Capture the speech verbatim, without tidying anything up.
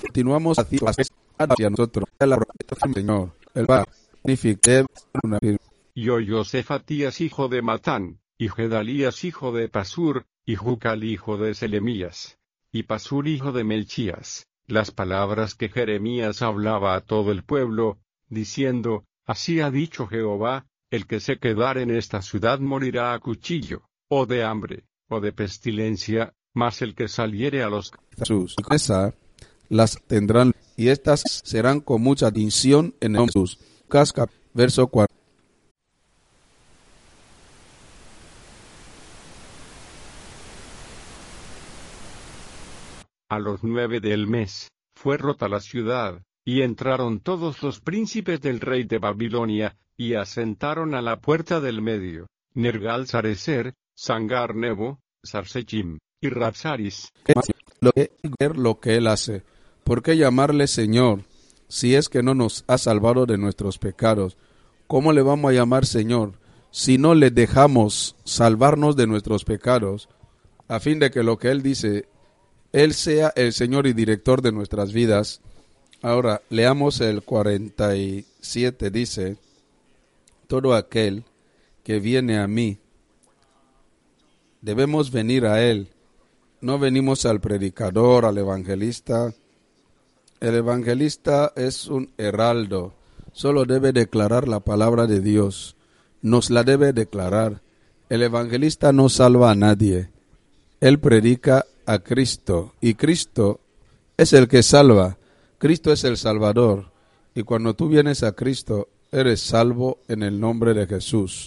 continuamos hacia, hacia nosotros. El Señor, el va significa una Yo Josefatías hijo de Matán, y Gedalías hijo de Pasur, y Jucal hijo de Selemías, y Pasur hijo de Melchías, las palabras que Jeremías hablaba a todo el pueblo, diciendo, así ha dicho Jehová, el que se quedare en esta ciudad morirá a cuchillo, o de hambre, o de pestilencia, mas el que saliere a los sus esa las tendrán, y estas serán con mucha tinción en el Jesús. Casca, verso cuatro. A los nueve del mes, fue rota la ciudad, y entraron todos los príncipes del rey de Babilonia, y asentaron a la puerta del medio, Nergal-Sarecer, Sangar-Nebo, Sarsechim, y Rabsaris. Lo que, lo que él hace, ¿por qué llamarle Señor, si es que no nos ha salvado de nuestros pecados? ¿Cómo le vamos a llamar Señor, si no le dejamos salvarnos de nuestros pecados, a fin de que lo que él dice, Él sea el Señor y director de nuestras vidas? Ahora, leamos el cuarenta y siete, dice, todo aquel que viene a mí, debemos venir a Él. No venimos al predicador, al evangelista. El evangelista es un heraldo, solo debe declarar la palabra de Dios, nos la debe declarar. El evangelista no salva a nadie, él predica a Cristo, y Cristo es el que salva. Cristo es el Salvador, y cuando tú vienes a Cristo, eres salvo en el nombre de Jesús.